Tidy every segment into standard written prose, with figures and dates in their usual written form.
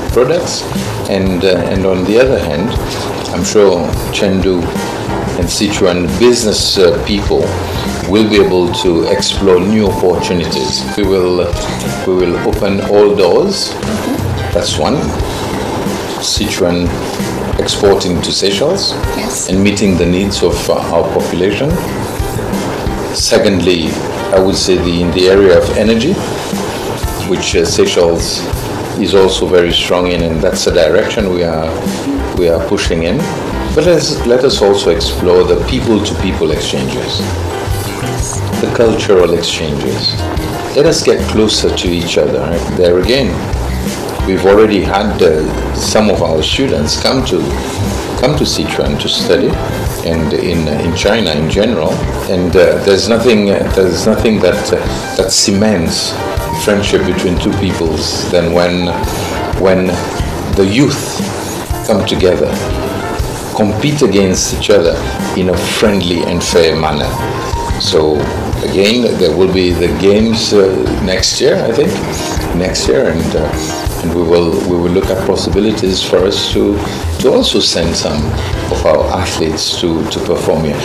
products, and on the other hand, I'm sure Chengdu and Sichuan business people will be able to explore new opportunities. We will open all doors. That's one. Sichuan exporting to Seychelles, yes, and meeting the needs of our population. Secondly, I would say in the area of energy, which Seychelles is also very strong in, and that's the direction we are pushing in. But let us also explore the people-to-people exchanges, the cultural exchanges. Let us get closer to each other. Right? There again, we've already had some of our students come to Sichuan to study, and in China in general. And there's nothing that cements friendship between two peoples than when the youth come together, compete against each other in a friendly and fair manner. So again, there will be the games next year, I think, and we will look at possibilities for us to also send some of our athletes to perform here.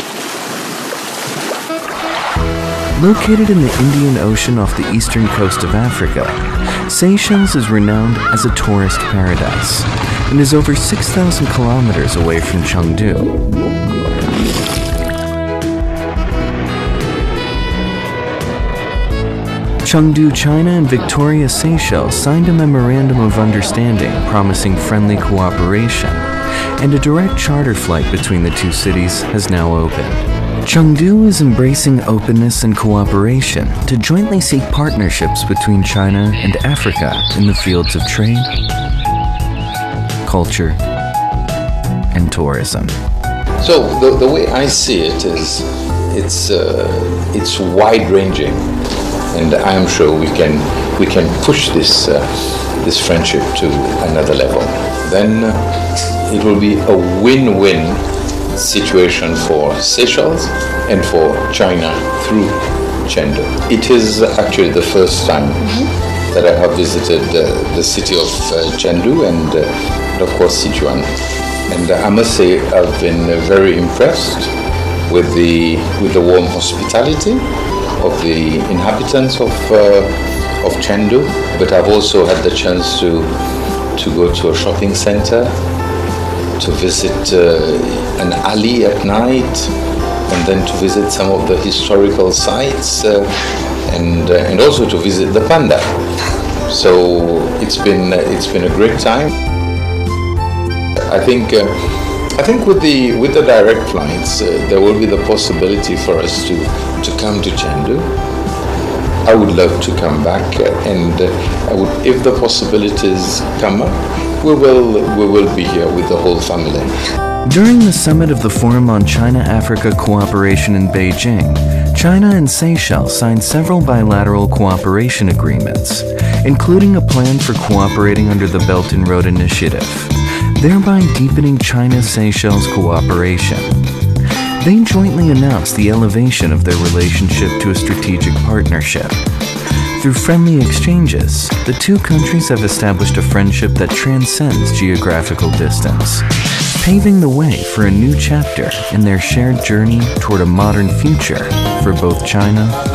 Located in the Indian Ocean off the eastern coast of Africa, Seychelles is renowned as a tourist paradise and is over 6,000 kilometers away from Chengdu. Chengdu, China and Victoria, Seychelles signed a memorandum of understanding promising friendly cooperation, and a direct charter flight between the two cities has now opened. Chengdu is embracing openness and cooperation to jointly seek partnerships between China and Africa in the fields of trade, culture, and tourism. So the way I see it is, it's wide-ranging, and I'm sure we can push this friendship to another level. Then it will be a win-win situation for Seychelles and for China through Chengdu. It is actually the first time that I have visited the city of Chengdu and of course Sichuan. And I must say I've been very impressed with the warm hospitality of the inhabitants of Chengdu. But I've also had the chance to go to a shopping center, to visit an alley at night, and then to visit some of the historical sites, and also to visit the panda. So it's been a great time. I think with the direct flights, there will be the possibility for us to come to Chengdu. I would love to come back, and if the possibilities come up, we will be here with the whole family. During the summit of the Forum on China-Africa Cooperation in Beijing, China and Seychelles signed several bilateral cooperation agreements, including a plan for cooperating under the Belt and Road Initiative, thereby deepening China-Seychelles cooperation. They jointly announced the elevation of their relationship to a strategic partnership. Through friendly exchanges, the two countries have established a friendship that transcends geographical distance, paving the way for a new chapter in their shared journey toward a modern future for both China